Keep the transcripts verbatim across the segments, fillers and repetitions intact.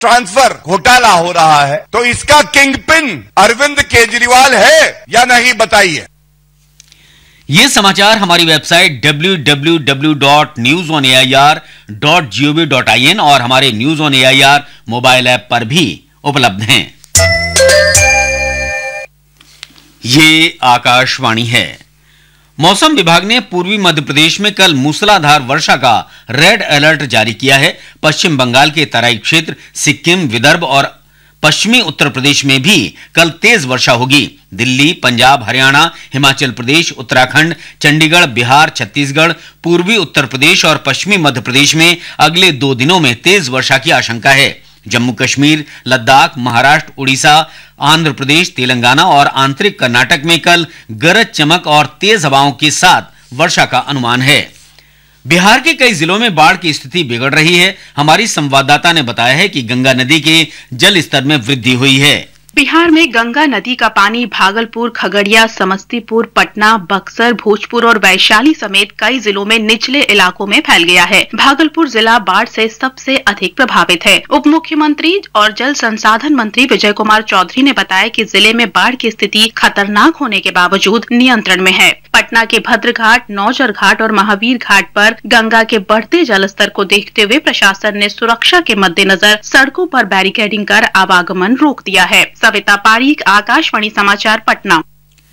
Transfer घोटाला हो रहा है, तो इसका किंग पिन अरविंद केजरीवाल है या नहीं, बताइए। ये समाचार हमारी website W W W dot news on A I R dot G O V dot I N और हमारे news on A I R mobile app पर भी उपलब्ध हैं। ये आकाशवाणी है। मौसम विभाग ने पूर्वी मध्य प्रदेश में कल मूसलाधार वर्षा का रेड अलर्ट जारी किया है। पश्चिम बंगाल के तराई क्षेत्र, सिक्किम, विदर्भ और पश्चिमी उत्तर प्रदेश में भी कल तेज वर्षा होगी। दिल्ली, पंजाब, हरियाणा, हिमाचल प्रदेश, उत्तराखंड, चंडीगढ़, बिहार, छत्तीसगढ़, पूर्वी उत्तर प्रदेश और पश्चिमी मध्य प्रदेश में अगले दो दिनों में तेज वर्षा की आशंका है। जम्मू कश्मीर, लद्दाख, महाराष्ट्र, उड़ीसा, आंध्र प्रदेश, तेलंगाना और आंतरिक कर्नाटक में कल गरज चमक और तेज हवाओं के साथ वर्षा का अनुमान है। बिहार के कई जिलों में बाढ़ की स्थिति बिगड़ रही है। हमारी संवाददाता ने बताया है कि गंगा नदी के जल स्तर में वृद्धि हुई है। बिहार में गंगा नदी का पानी भागलपुर, खगड़िया, समस्तीपुर, पटना, बक्सर, भोजपुर और वैशाली समेत कई जिलों में निचले इलाकों में फैल गया है। भागलपुर जिला बाढ़ से सबसे अधिक प्रभावित है। उप मुख्यमंत्री और जल संसाधन मंत्री विजय कुमार चौधरी ने बताया कि जिले में बाढ़ की स्थिति खतरनाक होने के बावजूद नियंत्रण में है। पटना के भद्र घाट, नौजर घाट और महावीर घाट पर गंगा के बढ़ते जलस्तर को देखते हुए प्रशासन ने सुरक्षा के मद्देनजर सड़कों पर बैरिकेडिंग कर आवागमन रोक दिया है। सविता पारीक, आकाशवाणी समाचार, पटना।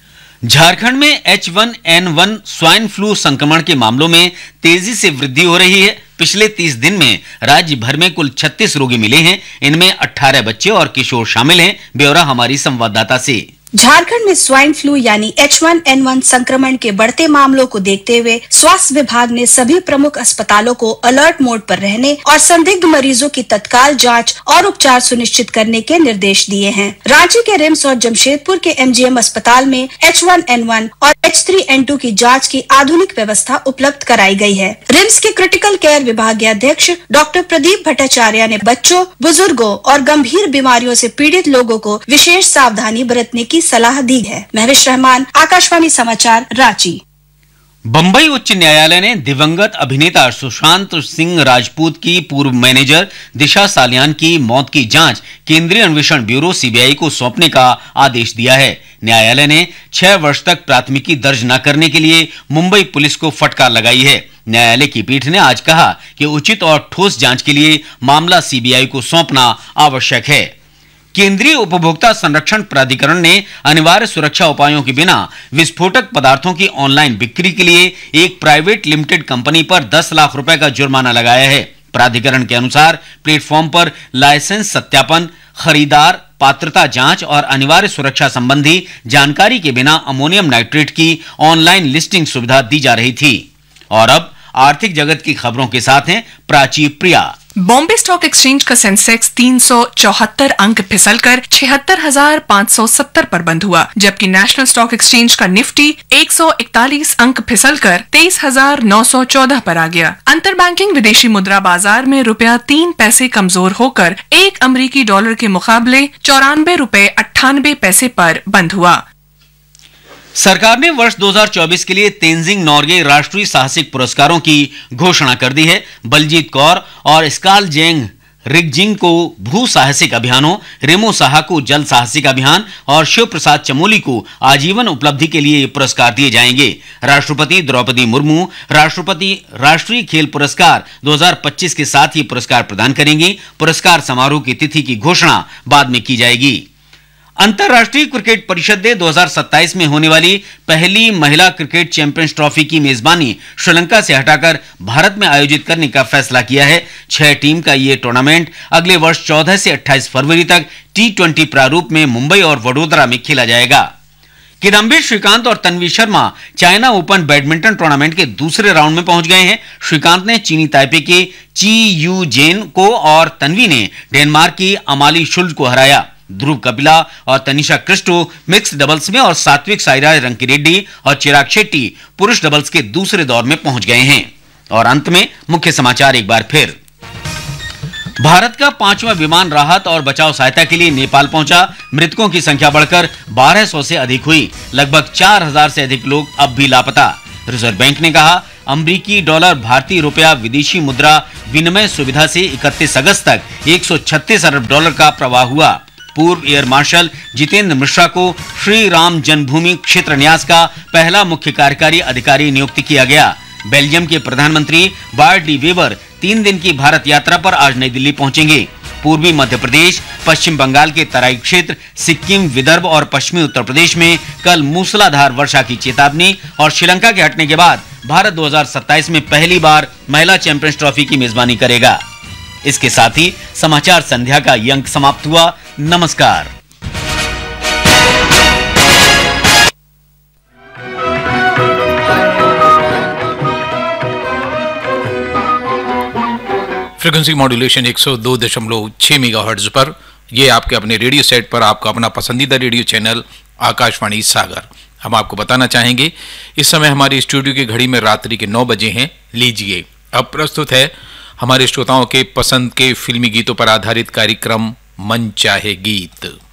झारखंड में H one N one swine flu संक्रमण के मामलों में तेजी से वृद्धि हो रही है। पिछले तीस दिन में राज्य भर में कुल छत्तीस रोगी मिले हैं। इनमें अठारह बच्चे और किशोर शामिल हैं। ब्यौरा हमारी संवाददाता से। झारखंड में स्वाइन फ्लू यानी एच वन एन वन संक्रमण के बढ़ते मामलों को देखते हुए स्वास्थ्य विभाग ने सभी प्रमुख अस्पतालों को अलर्ट मोड पर रहने और संदिग्ध मरीजों की तत्काल जांच और उपचार सुनिश्चित करने के निर्देश दिए हैं। रांची के रिम्स और जमशेदपुर के एम जी एम अस्पताल में एच वन एन वन और एच थ्री एन टू की जांच की आधुनिक व्यवस्था उपलब्ध कराई गई है। रिम्स के क्रिटिकल केयर विभागीय अध्यक्ष डॉक्टर प्रदीप भट्टाचार्य ने बच्चों, बुजुर्गों और गंभीर बीमारियों से पीड़ित लोगों को विशेष सावधानी बरतने की सलाह दी है। महविश रहमान, आकाशवाणी समाचार, रांची। बंबई उच्च न्यायालय ने दिवंगत अभिनेता सुशांत सिंह राजपूत की पूर्व मैनेजर दिशा सालियान की मौत की जांच केंद्रीय अन्वेषण ब्यूरो सी बी आई को सौंपने का आदेश दिया है। न्यायालय ने छह वर्ष तक प्राथमिकी दर्ज न करने के लिए मुंबई पुलिस को फटकार लगाई है। न्यायालय की पीठ ने आज कहा कि उचित और ठोस जांच के लिए मामला सी बी आई को सौंपना आवश्यक है। केंद्रीय उपभोक्ता संरक्षण प्राधिकरण ने अनिवार्य सुरक्षा उपायों के बिना विस्फोटक पदार्थों की ऑनलाइन बिक्री के लिए एक प्राइवेट लिमिटेड कंपनी पर दस लाख रुपए का जुर्माना लगाया है। प्राधिकरण के अनुसार प्लेटफॉर्म पर लाइसेंस सत्यापन, खरीदार पात्रता जांच और अनिवार्य सुरक्षा संबंधी जानकारी के बिना अमोनियम नाइट्रेट की ऑनलाइन लिस्टिंग सुविधा दी जा रही थी। और अब आर्थिक जगत की खबरों के साथ हैं प्राची प्रिया। बॉम्बे स्टॉक एक्सचेंज का सेंसेक्स तीन सौ चौहत्तर अंक फिसलकर छिहत्तर हजार पाँच सौ सत्तर पर बंद हुआ, जबकि नेशनल स्टॉक एक्सचेंज का निफ्टी एक सौ इकतालीस अंक फिसलकर तेईस हजार नौ सौ चौदह पर आ गया। अंतर बैंकिंग विदेशी मुद्रा बाजार में रुपया तीन पैसे कमजोर होकर एक अमेरिकी डॉलर के मुकाबले चौरानवे रुपए अट्ठानबे पैसे पर बंद हुआ। सरकार ने वर्ष दो हज़ार चौबीस के लिए तेंजिंग नॉर्गे राष्ट्रीय साहसिक पुरस्कारों की घोषणा कर दी है। बलजीत कौर और स्कालजेंग रिगजिंग को भू साहसिक अभियानों, रेमो साहा को जल साहसिक अभियान और शिव प्रसाद चमोली को आजीवन उपलब्धि के लिए पुरस्कार दिए जाएंगे। राष्ट्रपति द्रौपदी मुर्मू राष्ट्रपति राष्ट्रीय खेल पुरस्कार दो हज़ार पच्चीस के साथ ये पुरस्कार प्रदान करेंगी। पुरस्कार समारोह की तिथि की घोषणा बाद में की जाएगी। अंतर्राष्ट्रीय क्रिकेट परिषद ने दो हज़ार सत्ताईस में होने वाली पहली महिला क्रिकेट चैंपियंस ट्रॉफी की मेजबानी श्रीलंका से हटाकर भारत में आयोजित करने का फैसला किया है। छह टीम का यह टूर्नामेंट अगले वर्ष चौदह से अट्ठाईस फरवरी तक टी ट्वेंटी प्रारूप में मुंबई और वडोदरा में खेला जाएगा। किदम्बी श्रीकांत और Tanvi Sharma China open badminton tournament के दूसरे राउंड में पहुंच गए हैं। श्रीकांत ने चीनी ताइपे के ची यू जेन को और तन्वी ने डेनमार्क की अमाली शुल्ज को हराया। ध्रुव कपिला और तनिषा क्रिस्टो मिक्स डबल्स में और सात्विक साईराज रंकीरेड्डी और चिराग शेट्टी पुरुष डबल्स के दूसरे दौर में पहुंच गए हैं। और अंत में मुख्य समाचार एक बार फिर। भारत का पांचवां विमान राहत और बचाव सहायता के लिए नेपाल पहुंचा। मृतकों की संख्या बढ़कर बारह सौ से अधिक हुई। लगभग चार हजार से अधिक लोग अब भी लापता। रिजर्व बैंक ने कहा अमरीकी डॉलर भारतीय रुपया विदेशी मुद्रा विनिमय सुविधा से इकतीस अगस्त तक एक सौ छत्तीस अरब डॉलर का प्रवाह हुआ। पूर्व एयर मार्शल जितेंद्र मिश्रा को श्री राम जन्मभूमि क्षेत्र न्यास का पहला मुख्य कार्यकारी अधिकारी नियुक्त किया गया। बेल्जियम के प्रधानमंत्री बार्ट डी वेबर तीन दिन की भारत यात्रा पर आज नई दिल्ली पहुंचेंगे। पूर्वी मध्य प्रदेश, पश्चिम बंगाल के तराई क्षेत्र, सिक्किम, विदर्भ और पश्चिमी उत्तर प्रदेश में कल मूसलाधार वर्षा की चेतावनी। और श्रीलंका के हटने के बाद भारत दो हज़ार सत्ताईस में पहली बार महिला चैंपियंस ट्रॉफी की मेजबानी करेगा। इसके साथ ही समाचार संध्या का ये अंक समाप्त हुआ। नमस्कार। फ्रीक्वेंसी मॉड्यूलेशन एक सौ दो दशमलव छह मेगाहर्ट्ज पर ये आपके अपने रेडियो सेट पर आपका अपना पसंदीदा रेडियो चैनल आकाशवाणी सागर। हम आपको बताना चाहेंगे इस समय हमारी स्टूडियो की घड़ी में रात्रि के नौ बजे हैं। लीजिए अब प्रस्तुत है हमारे श्रोताओं के पसंद के फिल्मी गीतों पर आधारित कार्यक्रम मन चाहे गीत।